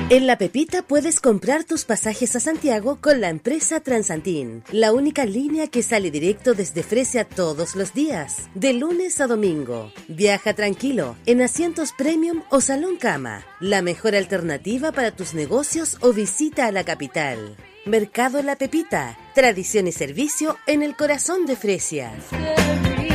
En La Pepita puedes comprar tus pasajes a Santiago con la empresa Transantin, la única línea que sale directo desde Fresia todos los días, de lunes a domingo. Viaja tranquilo, en asientos premium o salón cama, la mejor alternativa para tus negocios o visita a la capital. Mercado La Pepita, tradición y servicio en el corazón de Fresia.